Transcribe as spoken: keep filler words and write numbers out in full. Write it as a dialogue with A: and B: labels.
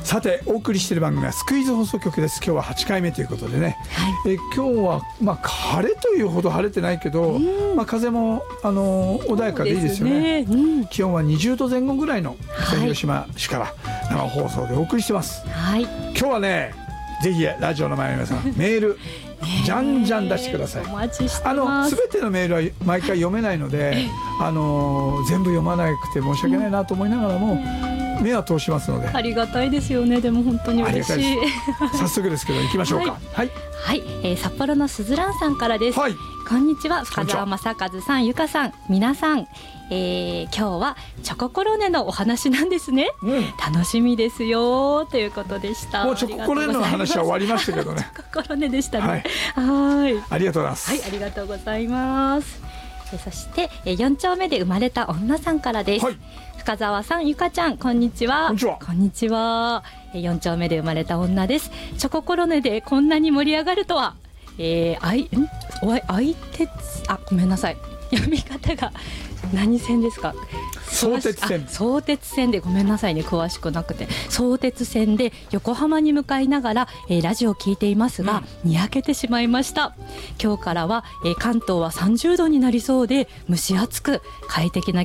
A: さてお送りしている番組はスクイズ放送局です。今日ははちかいめということでね、はい、え今日は、まあ、晴れというほど晴れてないけど、まあ、風も、あのー、穏やかでいいですよね。うん、気温はにじゅうどぜん後ぐらいの北広島市から生放送でお送りしてます、はい、今日はねぜひラジオの前の皆さんメールじゃんじゃん出してください。
B: お待ちして
A: あの
B: ます。
A: 全てのメールは毎回読めないので、あのー、全部読まなくて申し訳ないなと思いながらも、目は通しますので。
B: ありがたいですよね。でも本当に嬉しい。
A: 早速ですけど行きましょうか。はい、
B: はいはい、えー、札幌のすずらんさんからです、はい、こんにちは。深澤正和さん、ゆかさん、皆さん、えー、今日はチョココロネのお話なんですね、うん、楽しみですよということでした。
A: もうチョココロネの話は終わりましたけどね。
B: チョココロネでしたね。
A: はい、はいありがとうございます。
B: はい、ありがとうございます。えそしてよん丁目で生まれた女さんからです、はい、深澤さん、ゆかちゃん、こんにちは。
A: こんにちは。
B: こんにちは。よん丁目で生まれた女です。チョココロネでこんなに盛り上がるとは。えー、あいんおい相手あごめんなさい、読み方が何線ですか。
A: 相鉄線。
B: 相鉄線でごめんなさいね、詳しくなくて。相鉄線で横浜に向かいながら、えー、ラジオを聞いていますが、うん、にやけてしまいました。今日からは、えー、関東はさんじゅうどになりそうで蒸し暑く快適な